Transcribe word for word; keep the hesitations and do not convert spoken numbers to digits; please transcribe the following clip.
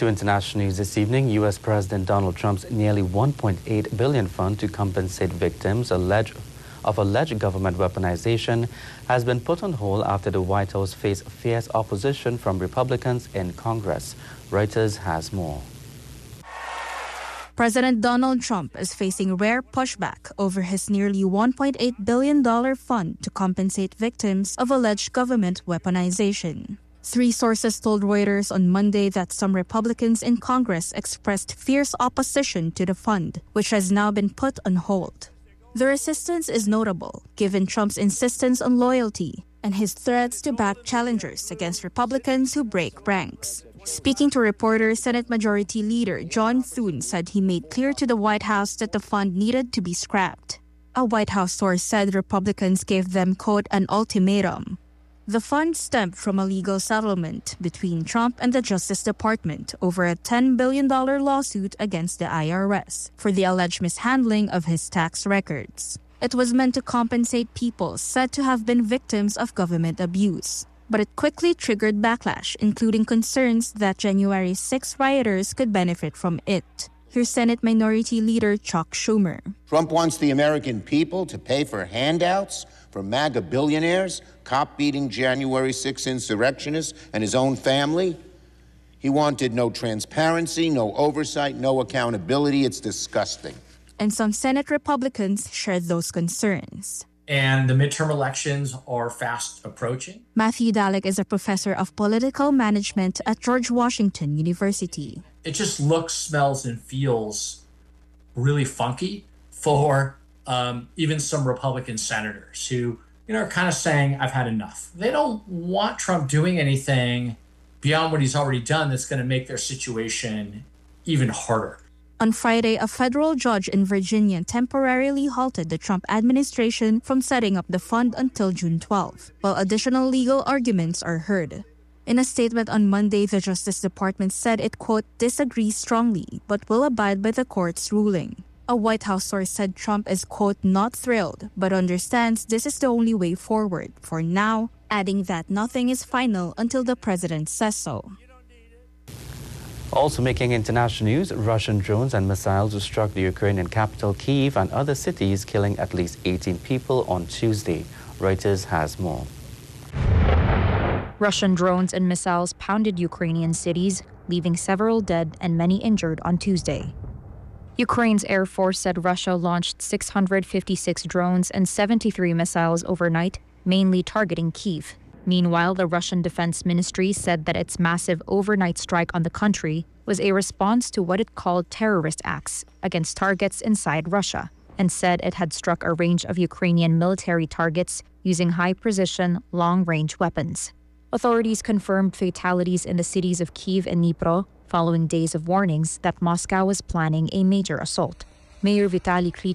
To international news this evening, U S President Donald Trump's nearly one point eight billion dollars fund to compensate victims alleged, of alleged government weaponization has been put on hold after the White House faced fierce opposition from Republicans in Congress. Reuters has more. President Donald Trump is facing rare pushback over his nearly one point eight billion dollars fund to compensate victims of alleged government weaponization. Three sources told Reuters on Monday that some Republicans in Congress expressed fierce opposition to the fund, which has now been put on hold. The resistance is notable, given Trump's insistence on loyalty and his threats to back challengers against Republicans who break ranks. Speaking to reporters, Senate Majority Leader John Thune said he made clear to the White House that the fund needed to be scrapped. A White House source said Republicans gave them, quote, an ultimatum. The fund stemmed from a legal settlement between Trump and the Justice Department over a ten billion dollars lawsuit against the I R S for the alleged mishandling of his tax records. It was meant to compensate people said to have been victims of government abuse. But it quickly triggered backlash, including concerns that January sixth rioters could benefit from it. Here's Senate Minority Leader Chuck Schumer. Trump wants the American people to pay for handouts for MAGA billionaires, cop-beating January sixth insurrectionists, and his own family. He wanted no transparency, no oversight, no accountability. It's disgusting. And some Senate Republicans shared those concerns. And the midterm elections are fast approaching. Matthew Dalek is a professor of political management at George Washington University. It just looks, smells, and feels really funky for um, even some Republican senators who, you know, are kind of saying, I've had enough. They don't want Trump doing anything beyond what he's already done that's going to make their situation even harder. On Friday, a federal judge in Virginia temporarily halted the Trump administration from setting up the fund until June twelfth, while additional legal arguments are heard. In a statement on Monday, the Justice Department said it, quote, disagrees strongly, but will abide by the court's ruling. A White House source said Trump is, quote, not thrilled, but understands this is the only way forward for now, adding that nothing is final until the president says so. Also making international news, Russian drones and missiles struck the Ukrainian capital Kyiv and other cities, killing at least eighteen people on Tuesday. Reuters has more. Russian drones and missiles pounded Ukrainian cities, leaving several dead and many injured on Tuesday. Ukraine's Air Force said Russia launched six hundred fifty-six drones and seventy-three missiles overnight, mainly targeting Kyiv. Meanwhile, the Russian Defense Ministry said that its massive overnight strike on the country was a response to what it called terrorist acts against targets inside Russia, and said it had struck a range of Ukrainian military targets using high-precision, long-range weapons. Authorities confirmed fatalities in the cities of Kyiv and Dnipro following days of warnings that Moscow was planning a major assault. Mayor Vitaly Klitschko